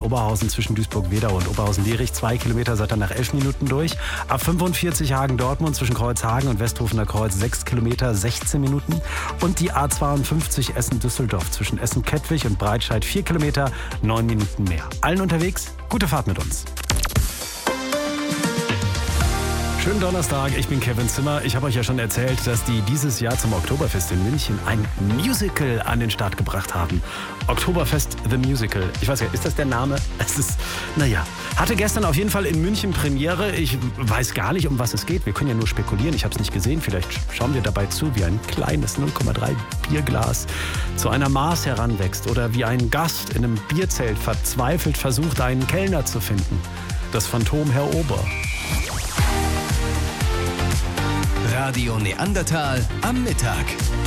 Oberhausen zwischen Duisburg-Wedau und Oberhausen-Lierich. 2 Kilometer seid ihr nach 11 Minuten durch. A45 Hagen-Dortmund zwischen Kreuzhagen und Westhofener Kreuz 6 Kilometer, 16 Minuten. Und die A52 Essen-Düsseldorf zwischen Essen-Kettwig und Breitscheid 4 Kilometer, 9 Minuten mehr. Allen unterwegs, gute Fahrt mit uns. Schönen Donnerstag, ich bin Kevin Zimmer. Ich habe euch ja schon erzählt, dass die dieses Jahr zum Oktoberfest in München ein Musical an den Start gebracht haben. Oktoberfest The Musical. Ich weiß ja, ist das der Name? Es ist, hatte gestern auf jeden Fall in München Premiere. Ich weiß gar nicht, um was es geht. Wir können ja nur spekulieren. Ich habe es nicht gesehen. Vielleicht schauen wir dabei zu, wie ein kleines 0,3 Bierglas zu einer Maß heranwächst. Oder wie ein Gast in einem Bierzelt verzweifelt versucht, einen Kellner zu finden. Das Phantom Herr Ober. Radio Neandertal am Mittag.